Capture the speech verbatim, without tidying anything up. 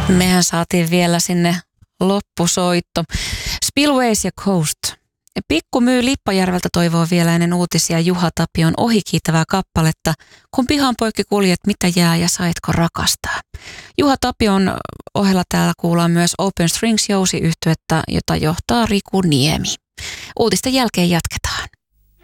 Mehän saatiin vielä sinne loppusoitto. Spillways ja Coast. Pikku myy Lippajärveltä toivoo vielä ennen uutisia Juha Tapion ohikiitävää kappaletta. Kun pihan poikki kuljet, mitä jää ja saitko rakastaa? Juha Tapion ohella täällä kuullaan myös Open Strings -jousiyhtyettä, jota johtaa Riku Niemi. Uutisten jälkeen jatketaan.